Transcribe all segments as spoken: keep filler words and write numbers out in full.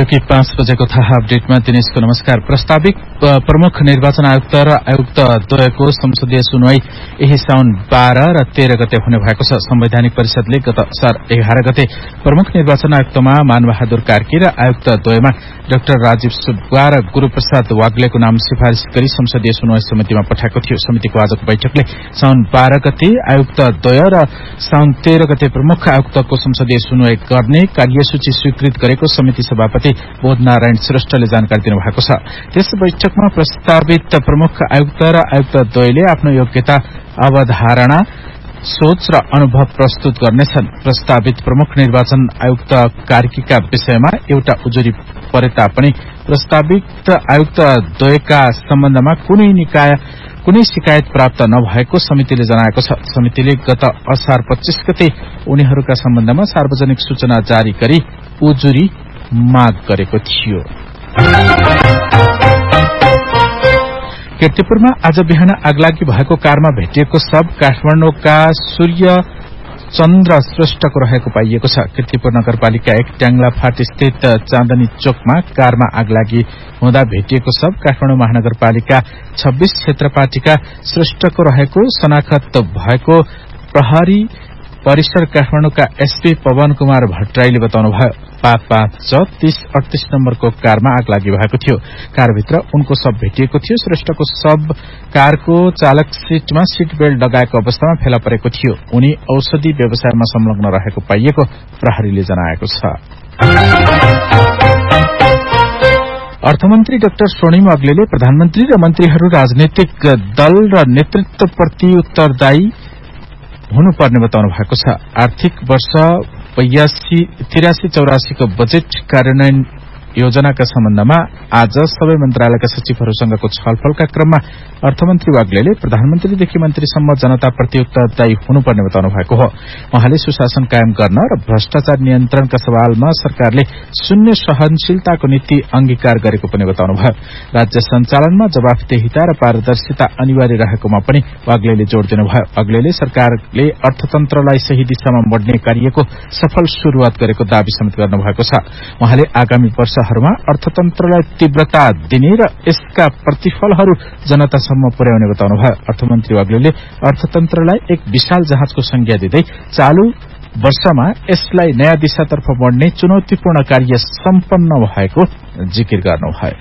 बेलुकी पाँच बजेको थाहा अपडेटमा दिनेशको नमस्कार। प्रस्तावित प्रमुख निर्वाचन आयुक्त र आयुक्त द्वयको संसदीय सुनवाई यही साउन बाह्र र तेह्र गते हुने भएको छ। संवैधानिक परिषदले गत असार एघार गते प्रमुख निर्वाचन आयुक्तमा मानबहादुर कार्की र आयुक्त द्वयमा डाक्टर राजीव सुब्बा र गुरूप्रसाद वाग्लेको नाम सिफारिश गरी संसदीय सुनवाई समितिमा पठाएको थियो। समितिको आजको बैठकले साउन बाह्र गते आयुक्त द्वय र साउन तेह्र गते प्रमुख आयुक्तको संसदीय सुनवाई गर्ने कार्यसूची स्वीकृत गरेको समिति सभापति बोधनारायण श्रेष्ठले जानकारी दिनुभएको छ। त्यस बैठकमा प्रस्तावित प्रमुख आयुक्त र आयुक्त द्वयले आफ्नो योग्यता, अवधारणा, सोच र अनुभव प्रस्तुत गर्नेछन्। प्रस्तावित प्रमुख निर्वाचन आयुक्त कार्कीका विषयमा एउटा उजुरी परे तापनि प्रस्तावित आयुक्त द्वयका सम्बन्धमा कुनै निकाय कुनै शिकायत प्राप्त नभएको समितिले जनाएको छ। समितिले गत असार पच्चीस गते उनीहरूका सम्बन्धमा सार्वजनिक सूचना जारी गरी उजुरी माग गरेको थियो। कीर्तिपुरमा आज बिहान आगलागी भएको कारमा भेटिएको शव काठमाडौँका सूर्य चन्द्र श्रेष्ठको रहेको पाइएको छ। कीर्तिपुर नगरपालिका एक ट्याङ्ला फाट स्थित चाँदनी चोकमा कारमा आगलागी हुँदा भेटिएको शव काठमाडौँ महानगरपालिका छब्बीस क्षेत्रपाटिका श्रेष्ठको रहेको शनाखत भएको प्रहरी परिसर काठमाडौँका एसपी पवन कुमार भट्टराईले बताउनुभयो। पाँच पाँच छ तीस अडतीस नम्बरको कारमा आगलागी भएको थियो। कारभित्र उनको शव भेटिएको थियो। श्रेष्ठको शव कारको चालक सीटमा सीट बेल्ट लगाएको अवस्थामा फेला परेको थियो। उनी औषधि व्यवसायमा संलग्न रहेको पाइएको प्रहरीले जनाएको छ। अर्थमन्त्री डाक्टर स्वर्णिम अग्लेले प्रधानमन्त्री र मन्त्रीहरू राजनैतिक दल र नेतृत्वप्रति उत्तरदायी हुनुपर्ने बताउनु भएको छ। आर्थिक वर्ष तिरासी चौरासी को बजेट कार्यान्वयन योजनाका सम्बन्धमा आज सबै मन्त्रालयका सचिवहरूसँगको छलफलका क्रममा अर्थमन्त्री वाग्लेले प्रधानमन्त्रीदेखि मन्त्रीसम्म जनताप्रति उत्तरदायी हुनुपर्ने बताउनु भएको हो। उहाँले सुशासन कायम गर्न र भ्रष्टाचार नियन्त्रणका सवालमा सरकारले शून्य सहनशीलताको नीति अंगीकार गरेको पनि बताउनुभयो। राज्य सञ्चालनमा जवाफदेहिता र पारदर्शिता अनिवार्य रहेकोमा पनि वाग्लेले जोड़ दिनुभयो। वाग्लेले सरकारले अर्थतन्त्रलाई सही दिशामा बढ्ने कार्यको सफल शुरूआत गरेको दावी समेत गर्नुभएको छ। उहाँले आगामी वर्ष अर्थतन्त्रलाई तीव्रता दिने र यसका प्रतिफलहरू जनतासम्म पुर्याउने बताउनुभयो। अर्थमन्त्री वाग्लेले अर्थतन्त्रलाई एक विशाल जहाजको संज्ञा दिँदै चालू वर्षमा यसलाई नयाँ दिशातर्फ बढ्ने चुनौतीपूर्ण कार्य सम्पन्न भएको जिकिर गर्नुभयो।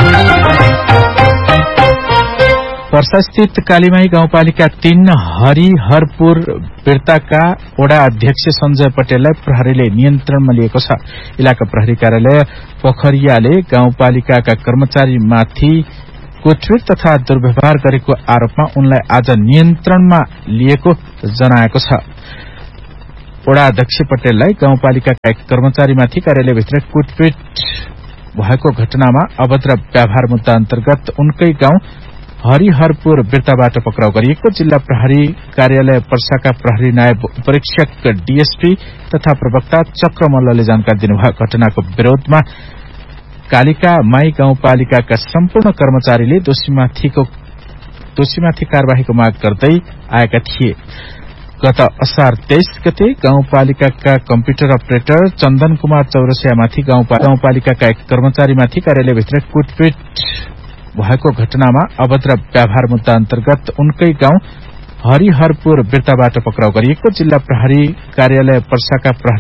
पर्सास्थित कालीमाई गाउँपालिका तीन हरिहरपुर बिर्ताका वडा अध्यक्ष संजय पटेललाई प्रहरीले नियन्त्रणमा लिएको छ। इलाका प्रहरी कार्यालय पोखरियाले गाउँपालिकाका कर्मचारीमाथि कुटपिट तथा दुर्व्यवहार गरेको आरोपमा उनलाई आज नियन्त्रणमा लिएको जनाएको छ। वडा अध्यक्ष पटेललाई गाउँपालिकाका एक कर्मचारीमाथि कार्यालयभित्र कुटपिट भएको घटनामा अभद्र व्यवहार मुद्दा अन्तर्गत उनकै गाउँ हरिहरपुर बिर्ताबाट पक्राउ गरिएको जिल्ला प्रहरी कार्यालय पर्साका प्रहरी नायब उपरीक्षक डीएसपी तथा प्रवक्ता चक्र मल्लले जानकारी दिनुभयो। घटनाको विरोधमा कालिका माई गाउँपालिकाका सम्पूर्ण कर्मचारीले दोषीमाथिको दोषीमाथि कार्यवाहीको माग गर्दै आएका थिए। गत असार तेइस गते गाउँपालिकाका कम्प्युटर अपरेटर चन्दन कुमार चौरसियामाथि गाउँपालिकाका एक कर्मचारीमाथि कार्यालयभित्र कुटपिट भएको घटनामा अभद्र व्यवहार मुद्दा अन्तर्गत उनकै गाउँ हरिहरपुर बिर्ताबाट पक्राउ गरिएको जिल्ला प्रहरी कार्यालय पर्साका प्रहरी